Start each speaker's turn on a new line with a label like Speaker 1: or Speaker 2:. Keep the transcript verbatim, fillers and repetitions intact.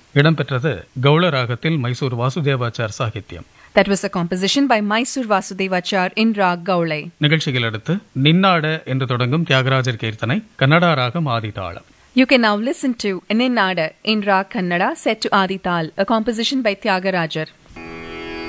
Speaker 1: இடம்பெற்றது கௌள ராகத்தில் Mysore Vasudevachar சாகித்யம்.
Speaker 2: That was a composition by Mysore Vasudevachar in Rag Gaule.
Speaker 1: நிகழ்ச்சியில் அடுத்து நின்னாட என்று தொடங்கும் தியாகராஜர் கீர்த்தனை கன்னடா ராகம் ஆதிதாளம்.
Speaker 2: You can now listen to Ninnada in Rag Kannada set to Adi Tal, a composition by Tyagarajar.